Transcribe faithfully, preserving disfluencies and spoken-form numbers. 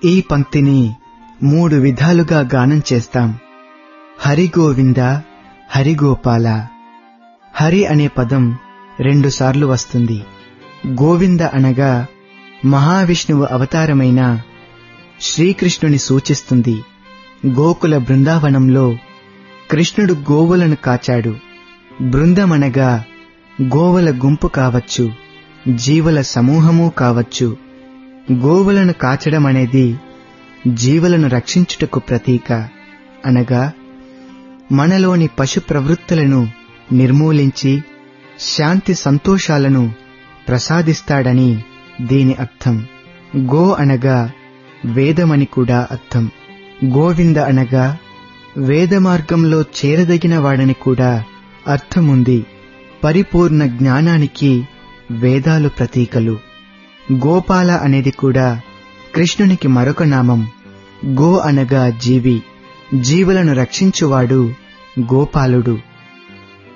ఈ పంక్తిని మూడు విధాలుగా గానం చేస్తాం. హరి గోవింద, హరి గోపాల. హరి అనే పదం రెండుసార్లు వస్తుంది. గోవింద అనగా మహావిష్ణువు అవతారమైన శ్రీకృష్ణుని సూచిస్తుంది. గోకుల బృందావనంలో కృష్ణుడు గోవులను కాచాడు. బృందమనగా గోవుల గుంపు కావచ్చు, జీవుల సమూహము కావచ్చు. గోవులను కాచడం అనేది జీవులను రక్షించుటకు ప్రతీక. అనగా మనలోని పశు ప్రవృత్తులను నిర్మూలించి శాంతి సంతోషాలను ప్రసాదిస్తాడని దీని అర్థం. గో అనగా వేదమని కూడా అర్థం. గోవింద అనగా వేద మార్గంలో చేరదగిన వాడని కూడా అర్థముంది. పరిపూర్ణ జ్ఞానానికి వేదాలు ప్రతీకలు. గోపాల అనేది కూడా కృష్ణునికి మరొక నామం. గో అనగా జీవి, జీవులను రక్షించువాడు గోపాలుడు.